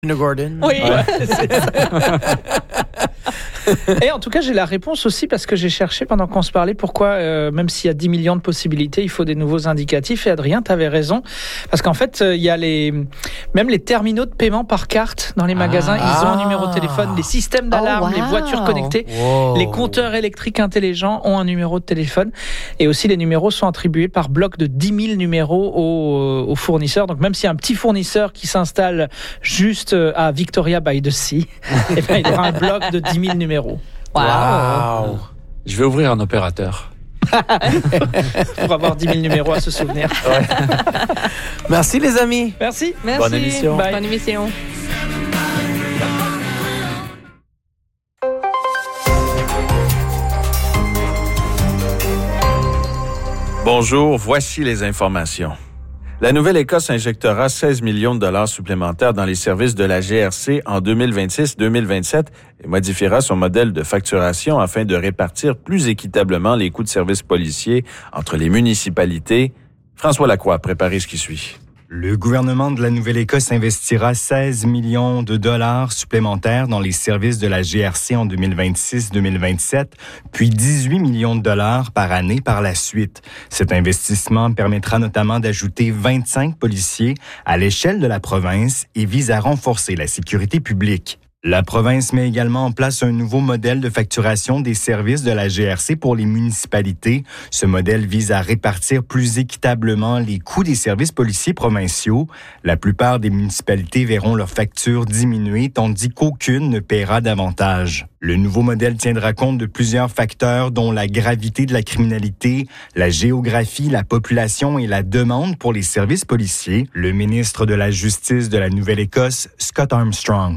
Gordon. Oui, c'est ça. Et en tout cas, j'ai la réponse aussi parce que j'ai cherché pendant qu'on se parlait pourquoi, même s'il y a 10 millions de possibilités, il faut des nouveaux indicatifs. Et Adrien, tu avais raison. Parce qu'en fait, il y a même les terminaux de paiement par carte dans les magasins, ils ont un numéro de téléphone. Les systèmes d'alarme, les voitures connectées, les compteurs électriques intelligents ont un numéro de téléphone. Et aussi, les numéros sont attribués par bloc de 10 000 numéros aux fournisseurs. Donc, même s'il y a un petit fournisseur qui s'installe juste à Victoria by the Sea, et ben, il aura un bloc de 10 000 numéros. Wow. Je vais ouvrir un opérateur. Pour avoir 10 000 numéros à se souvenir. Ouais. Merci les amis. Merci. Bonne émission. Bye. Bonne émission. Bonjour, voici les informations. La Nouvelle-Écosse injectera 16 millions de dollars supplémentaires dans les services de la GRC en 2026-2027 et modifiera son modèle de facturation afin de répartir plus équitablement les coûts de services policiers entre les municipalités. François Lacroix a préparé ce qui suit. Le gouvernement de la Nouvelle-Écosse investira 16 millions de dollars supplémentaires dans les services de la GRC en 2026-2027, puis 18 millions de dollars par année par la suite. Cet investissement permettra notamment d'ajouter 25 policiers à l'échelle de la province et vise à renforcer la sécurité publique. La province met également en place un nouveau modèle de facturation des services de la GRC pour les municipalités. Ce modèle vise à répartir plus équitablement les coûts des services policiers provinciaux. La plupart des municipalités verront leurs factures diminuer, tandis qu'aucune ne paiera davantage. Le nouveau modèle tiendra compte de plusieurs facteurs, dont la gravité de la criminalité, la géographie, la population et la demande pour les services policiers. Le ministre de la Justice de la Nouvelle-Écosse, Scott Armstrong.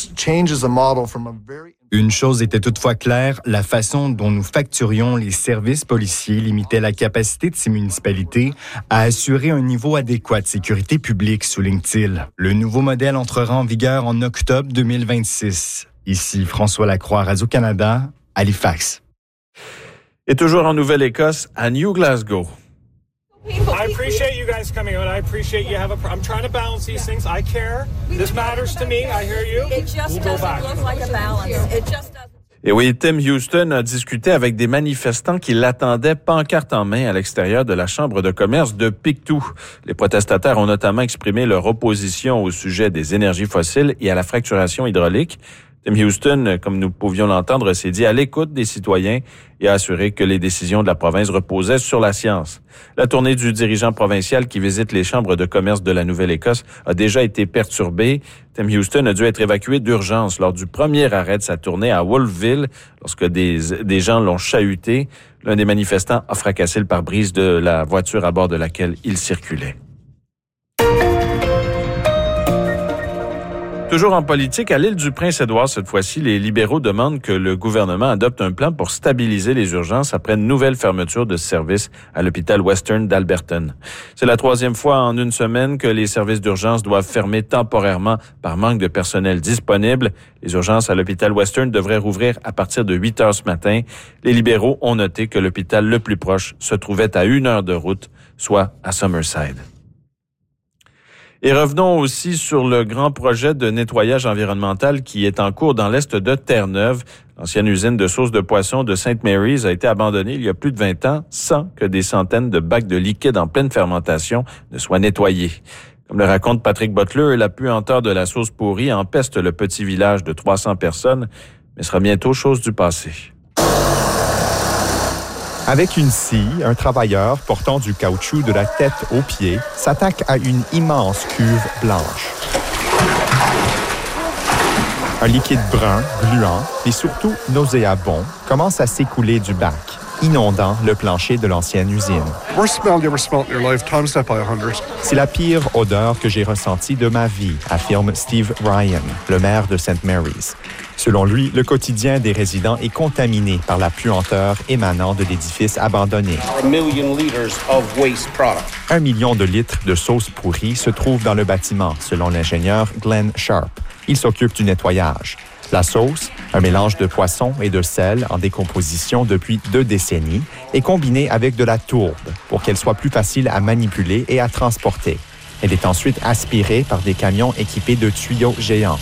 Une chose était toutefois claire, la façon dont nous facturions les services policiers limitait la capacité de ces municipalités à assurer un niveau adéquat de sécurité publique, souligne-t-il. Le nouveau modèle entrera en vigueur en octobre 2026. Ici François Lacroix, Radio-Canada, Halifax. Et toujours en Nouvelle-Écosse, à New Glasgow. I appreciate you guys coming out. I appreciate you I'm trying to balance these things. I care. This matters to me. I hear you. It just doesn't look like a balance. It just doesn't. Et oui, Tim Houston a discuté avec des manifestants qui l'attendaient pancarte en main à l'extérieur de la Chambre de commerce de Pictou. Les protestataires ont notamment exprimé leur opposition au sujet des énergies fossiles et à la fracturation hydraulique. Tim Houston, comme nous pouvions l'entendre, s'est dit à l'écoute des citoyens et a assuré que les décisions de la province reposaient sur la science. La tournée du dirigeant provincial qui visite les chambres de commerce de la Nouvelle-Écosse a déjà été perturbée. Tim Houston a dû être évacué d'urgence lors du premier arrêt de sa tournée à Wolfville lorsque des gens l'ont chahuté. L'un des manifestants a fracassé le pare-brise de la voiture à bord de laquelle il circulait. Toujours en politique, à l'île du Prince-Édouard, cette fois-ci, les libéraux demandent que le gouvernement adopte un plan pour stabiliser les urgences après une nouvelle fermeture de services à l'hôpital Western d'Alberton. C'est la troisième fois en une semaine que les services d'urgence doivent fermer temporairement par manque de personnel disponible. Les urgences à l'hôpital Western devraient rouvrir à partir de 8 heures ce matin. Les libéraux ont noté que l'hôpital le plus proche se trouvait à 1 heure de route, soit à Summerside. Et revenons aussi sur le grand projet de nettoyage environnemental qui est en cours dans l'est de Terre-Neuve. L'ancienne usine de sauce de poisson de St. Mary's a été abandonnée il y a plus de 20 ans sans que des centaines de bacs de liquide en pleine fermentation ne soient nettoyés. Comme le raconte Patrick Butler, la puanteur de la sauce pourrie empeste le petit village de 300 personnes, mais sera bientôt chose du passé. Avec une scie, un travailleur portant du caoutchouc de la tête aux pieds s'attaque à une immense cuve blanche. Un liquide brun, gluant et surtout nauséabond commence à s'écouler du bac, inondant le plancher de l'ancienne usine. C'est la pire odeur que j'ai ressentie de ma vie, affirme Steve Ryan, le maire de St. Mary's. Selon lui, le quotidien des résidents est contaminé par la puanteur émanant de l'édifice abandonné. 1 million de litres de sauce pourrie se trouvent dans le bâtiment, selon l'ingénieur Glenn Sharp. Il s'occupe du nettoyage. La sauce, un mélange de poisson et de sel en décomposition depuis 2 décennies, est combinée avec de la tourbe pour qu'elle soit plus facile à manipuler et à transporter. Elle est ensuite aspirée par des camions équipés de tuyaux géants.